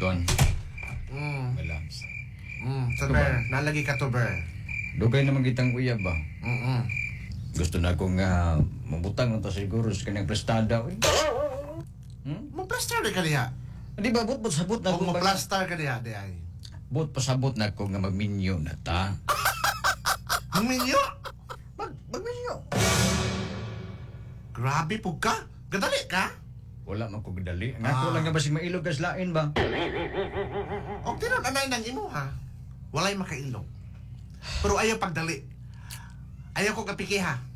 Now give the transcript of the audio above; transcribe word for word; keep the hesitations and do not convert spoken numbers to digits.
kon. Mm. Balance. Mm. So, Diba? ber, nalagi ka to, ber. Dugay naman kitang uyab ba? Mm-mm. Gusto na akong uh, mabutang ito siguro sa kanyang prestada. Uy. Hmm? Mo-plaster na ka diha. Di ba, but pasabot na Kung akong mo-plaster ka diha, di ay. But pasabot na ako nga magminyo na ta. Minyo? Mag, magminyo. Grabe po ka. Gadali ka. Wala man ko gadali. Nga Ah. ko lang nga basig mailog kas lain ba? O, tinan, anay nang imo, ha? Walay makailog. Pero ayaw pagdali. Ayaw ko kapiki, ha?